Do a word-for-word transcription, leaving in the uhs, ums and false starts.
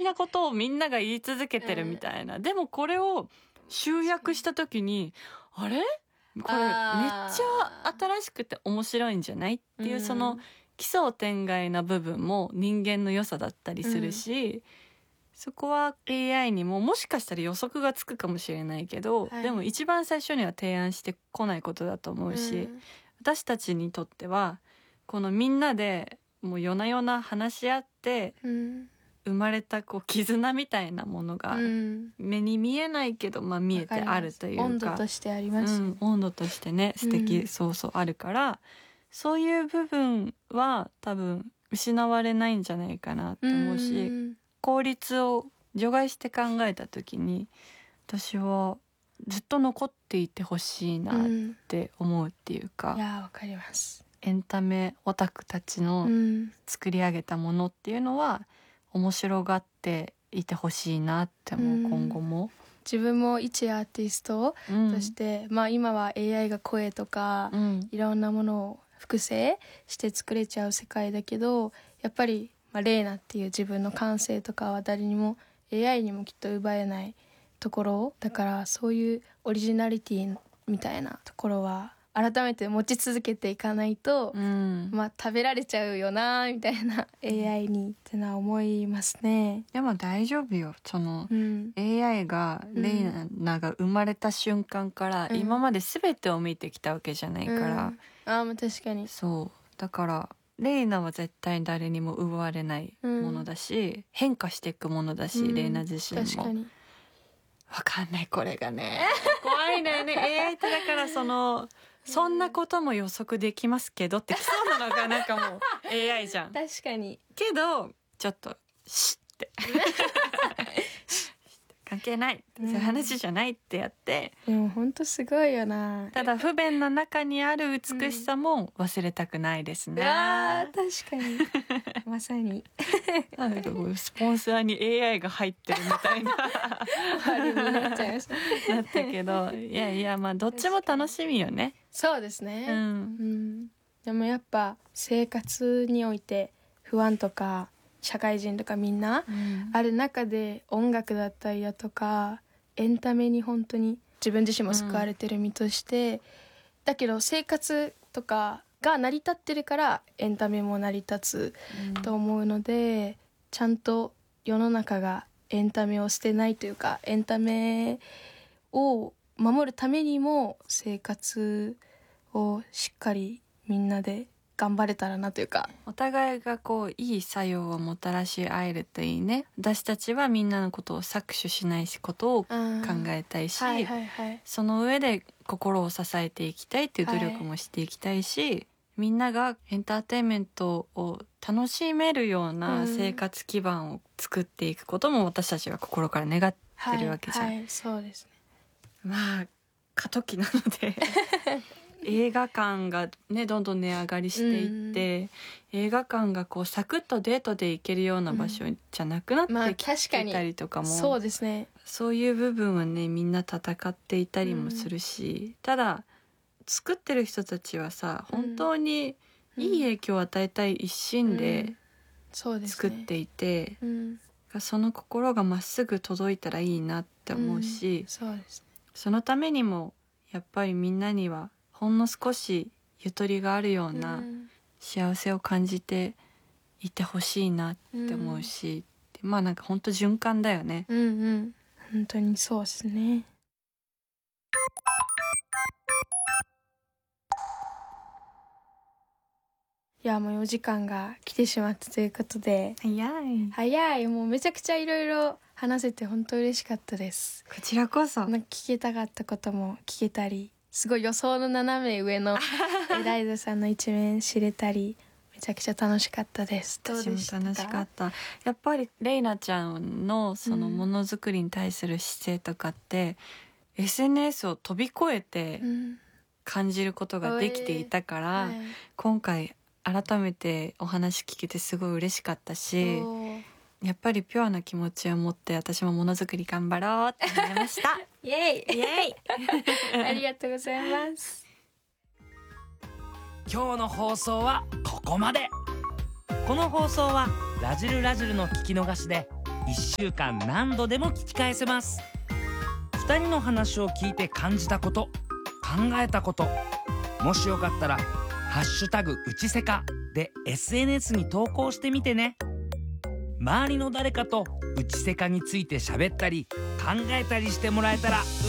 なことをみんなが言い続けてるみたいな、うん、でもこれを集約した時にあれこれめっちゃ新しくて面白いんじゃないっていう、その奇想天外な部分も人間の良さだったりするし、うん、そこは エーアイ にももしかしたら予測がつくかもしれないけど、はい、でも一番最初には提案してこないことだと思うし、うん、私たちにとってはこのみんなでもう夜な夜な話し合って、うん、生まれたこう絆みたいなものが目に見えないけど、まあ、見えてあるというか、 温度としてあります、 うん、温度としてね素敵、うん、そうそうあるから、そういう部分は多分失われないんじゃないかなと思うし、うん、効率を除外して考えた時に私はずっと残っていてほしいなって思うっていうか、 うん、いやわかります。 エンタメオタクたちの作り上げたものっていうのは面白がっていてほしいなって思う、うん、今後も。 自分も一アーティストとして、うん、まあ今は エーアイ が声とか、うん、いろんなものを複製して作れちゃう世界だけど、やっぱり、まあ、レイナっていう自分の感性とかは誰にも エーアイ にもきっと奪えないところだから、そういうオリジナリティみたいなところは改めて持ち続けていかないと、うん、まあ食べられちゃうよなみたいな エーアイ にってのは思いますね。 でも大丈夫よ。その、うん、エーアイ がレイナが生まれた瞬間から今まで全てを見てきたわけじゃないから、うん、 ああまあ確かにそうだからレイナは絶対誰にも奪われないものだし、うん、変化していくものだし、うん、レイナ自身も確かにわかんない、これがね怖いんだよねエーアイ ってだからそのそんなことも予測できますけどって来そうなのがなんかもう エーアイ じゃん。 確かに。 けどちょっとシッって関係ない、そういう話じゃないってやって、 でもほんとすごいよな。 ただ不便な中にある美しさも忘れたくないですね、 うん、あ確かにまさになんかこうスポンサーに エーアイ が入ってるみたいなあれになっちゃいましたなったけど、いやいやまあどっちも楽しみよね。 そうですね、 うんうん、 でもやっぱ生活において不安とか社会人とかみんなある中で音楽だったりだとかエンタメに本当に自分自身も救われてる身として、うん、だけど生活とかが成り立ってるからエンタメも成り立つと思うので、うん、ちゃんと世の中がエンタメを捨てないというかエンタメを守るためにも生活をしっかりみんなで頑張れたらなというか、 お互いがこういい作用をもたらし合えるといいね。私たちはみんなのことを搾取しないしことを考えたいし、 はいはいはい、 その上で心を支えていきたいっていう努力もしていきたいし、はい、みんながエンターテインメントを楽しめるような生活基盤を作っていくことも私たちが心から願ってるわけじゃん、 はいはい、そうですね。 まあ過渡期なので映画館がねどんどん値上がりしていって、うん、映画館がこうサクッとデートで行けるような場所じゃなくなってきてたりとかも、 まあ、そうですね。 そういう部分はねみんな戦っていたりもするし、うん、ただ作ってる人たちはさ本当にいい影響を与えたい一心で作っていて、うんうん、そ, ね、その心がまっすぐ届いたらいいなって思うし、 うん、そうですね、 そのためにもやっぱりみんなにはほんの少しゆとりがあるような幸せを感じていてほしいなって思うし、うん、まあなんかほんと循環だよね。 うんうん、本当にそうですね。いやもうよじかんが来てしまったということで、 早い早い、もうめちゃくちゃいろいろ話せて本当嬉しかったです。 こちらこそ。 なんか聞けたかったことも聞けたり、すごい予想の斜め上のエライザさんの一面知れたりめちゃくちゃ楽しかったです。どうでしたか？ 私も楽しかった。やっぱりレイナちゃんのそのものづくりに対する姿勢とかって、うん、エスエヌエス を飛び越えて感じることができていたから、うん、今回改めてお話聞けてすごい嬉しかったし、やっぱりピュアな気持ちを持って私もものづくり頑張ろうって思いましたイエイイエイありがとうございます。 今日の放送はここまで。この放送はラジルラジルの聞き逃しでいっしゅうかん何度でも聞き返せます。ふたりの話を聞いて感じたこと、考えたこと、もしよかったらハッシュタグうちせかで エスエヌエス に投稿してみてね。周りの誰かとうちせかについて喋ったり考えたりしてもらえたら